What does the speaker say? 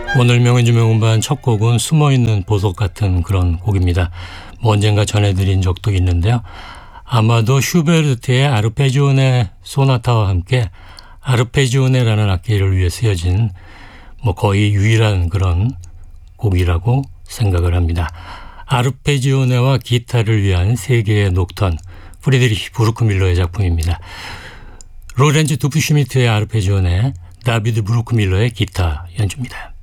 오늘 명은주의 음반 첫 곡은 숨어있는 보석 같은 그런 곡입니다. 뭐 언젠가 전해드린 적도 있는데요. 아마도 슈베르트의 아르페지오네 소나타와 함께 아르페지오네라는 악기를 위해 쓰여진 뭐 거의 유일한 그런 곡이라고 생각을 합니다. 아르페지오네와 기타를 위한 세 개의 녹턴, 프리드리히 브루크밀러의 작품입니다. 로렌츠 두프슈미트의 아르페지오네, 다비드 브루크밀러의 기타 연주입니다.